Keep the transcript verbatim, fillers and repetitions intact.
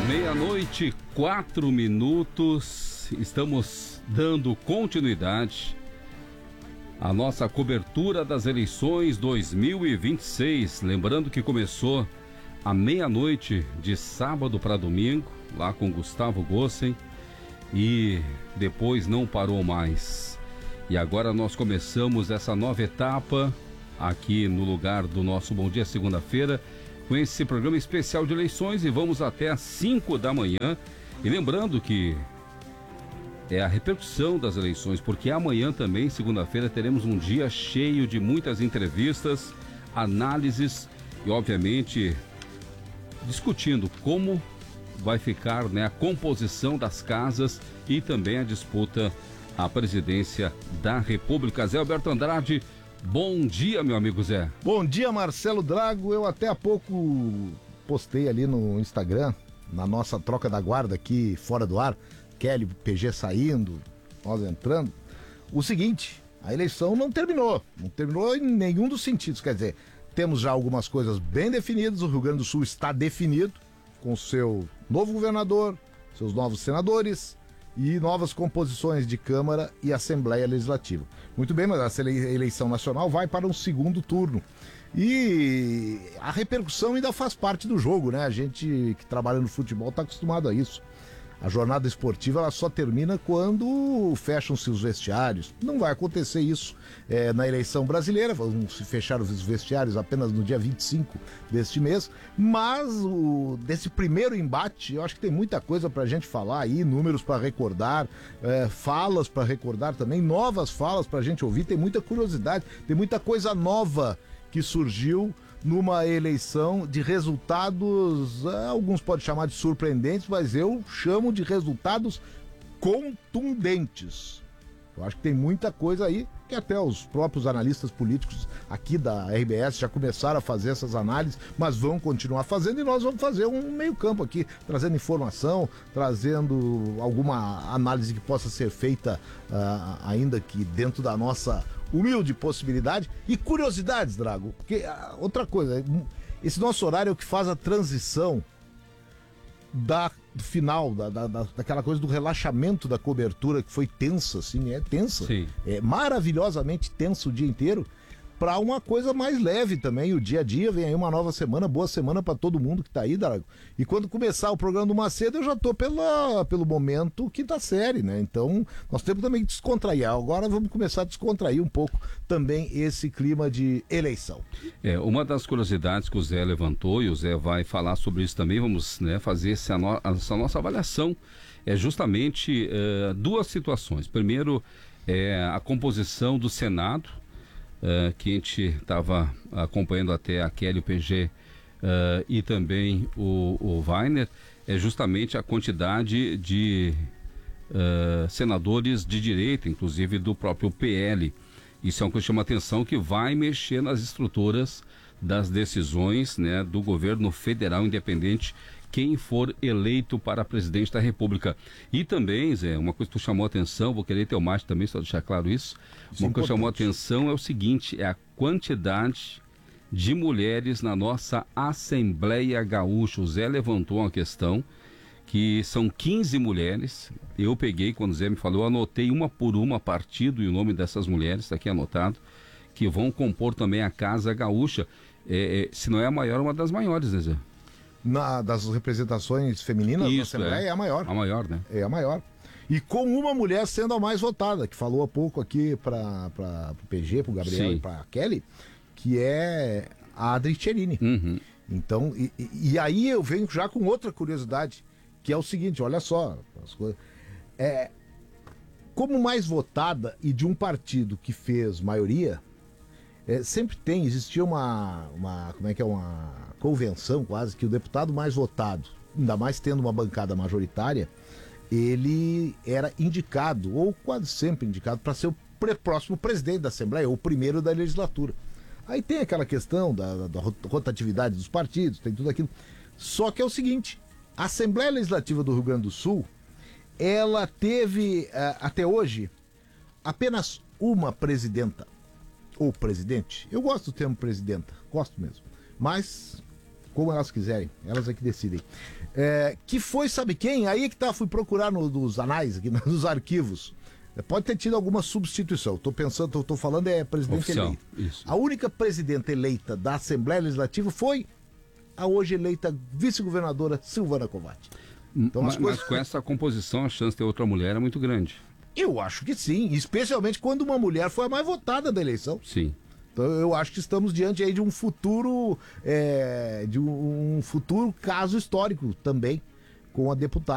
Meia-noite, quatro minutos, estamos dando continuidade à nossa cobertura das eleições dois mil e vinte e seis. Lembrando que começou à meia-noite de sábado para domingo, lá com Gustavo Gossen, e depois não parou mais. E agora nós começamos essa nova etapa aqui no lugar do nosso Bom Dia Segunda-feira, com esse programa especial de eleições, e vamos até às cinco da manhã. E lembrando que é a repercussão das eleições, porque amanhã também, segunda-feira, teremos um dia cheio de muitas entrevistas, análises e, obviamente, discutindo como vai ficar, né, a composição das casas e também a disputa à presidência da República. Zé Alberto Andrade, bom dia, meu amigo Zé. Bom dia, Marcelo Drago. Eu até há pouco postei ali no Instagram, na nossa troca da guarda aqui fora do ar, Kelly, P G saindo, nós entrando, o seguinte: a eleição não terminou, não terminou em nenhum dos sentidos. Quer dizer, temos já algumas coisas bem definidas. O Rio Grande do Sul está definido, com seu novo governador, seus novos senadores e novas composições de Câmara e Assembleia Legislativa. Muito bem, mas essa eleição nacional vai para um segundo turno. E a repercussão ainda faz parte do jogo, né? A gente que trabalha no futebol está acostumado a isso. A jornada esportiva ela só termina quando fecham-se os vestiários. Não vai acontecer isso é, na eleição brasileira. Vão se fechar os vestiários apenas no dia vinte e cinco deste mês. Mas o, desse primeiro embate, eu acho que tem muita coisa pra gente falar aí, números para recordar, é, falas para recordar também, novas falas pra gente ouvir. Tem muita curiosidade, tem muita coisa nova que surgiu numa eleição de resultados, alguns podem chamar de surpreendentes, mas eu chamo de resultados contundentes. Eu acho que tem muita coisa aí que até os próprios analistas políticos aqui da R B S já começaram a fazer essas análises, mas vão continuar fazendo, e nós vamos fazer um meio campo aqui, trazendo informação, trazendo alguma análise que possa ser feita uh, ainda que dentro da nossa humilde possibilidade. E curiosidades, Drago, porque uh, outra coisa, esse nosso horário é o que faz a transição da, do final, da, da, daquela coisa do relaxamento da cobertura, que foi tensa, assim, é tensa, Sim. É maravilhosamente tenso o dia inteiro, para uma coisa mais leve também, o dia a dia. Vem aí uma nova semana, boa semana para todo mundo que tá aí, Drago. E quando começar o programa do Macedo, eu já tô pela, pelo momento quinta série, né? Então, nós temos também que descontrair. Agora vamos começar a descontrair um pouco também esse clima de eleição. É, uma das curiosidades que o Zé levantou, e o Zé vai falar sobre isso também, vamos, né, fazer essa, no, essa nossa avaliação, é justamente uh, duas situações. Primeiro, é a composição do Senado, Uh, que a gente estava acompanhando até a Kelly, o P G uh, e também o, o Weiner, é justamente a quantidade de uh, senadores de direita, inclusive do próprio P L. Isso é uma coisa que chama atenção, que vai mexer nas estruturas das decisões, né, do governo federal, independente quem for eleito para presidente da República. E também, Zé, uma coisa que tu chamou a atenção, vou querer ter o Márcio também, só deixar claro isso, isso uma é coisa que chamou a atenção é o seguinte: é a quantidade de mulheres na nossa Assembleia Gaúcha. O Zé levantou uma questão que são quinze mulheres. Eu peguei, quando o Zé me falou, eu anotei uma por uma partido e o nome dessas mulheres, está aqui anotado, que vão compor também a Casa Gaúcha. É, é, se não é a maior, uma das maiores, né, Zé? Na, das representações femininas Isso, na Assembleia é. é a maior. A maior, né? É a maior. E com uma mulher sendo a mais votada, que falou há pouco aqui para o P G, para o Gabriel, Sim. e para a Kelly, que é a Adri Tcherini. Uhum. Então, e, e aí eu venho já com outra curiosidade, que é o seguinte: olha só, as coisas, é, como mais votada e de um partido que fez maioria, é, sempre tem, existia uma, uma, como é que é, uma convenção quase, que o deputado mais votado, ainda mais tendo uma bancada majoritária, ele era indicado, ou quase sempre indicado, para ser o pre- próximo presidente da Assembleia, ou o primeiro da legislatura. Aí tem aquela questão da, da rotatividade dos partidos, tem tudo aquilo. Só que é o seguinte: a Assembleia Legislativa do Rio Grande do Sul, ela teve, uh, até hoje, apenas uma presidenta, ou presidente. Eu gosto do termo presidenta, gosto mesmo. Mas como elas quiserem, elas é que decidem. É, que foi, sabe quem? Aí que tá, fui procurar no, nos anais, aqui, nos arquivos. Pode ter tido alguma substituição. Tô pensando, tô, tô falando é presidente Oficial, eleita. isso. A única presidenta eleita da Assembleia Legislativa foi a hoje eleita vice-governadora Silvana Covatti. Então, mas, coisas... mas com essa composição, a chance de ter outra mulher é muito grande. Eu acho que sim, especialmente quando uma mulher foi a mais votada da eleição. Sim. Então eu acho que estamos diante aí de um futuro, é, de um, um futuro caso histórico também com a deputada.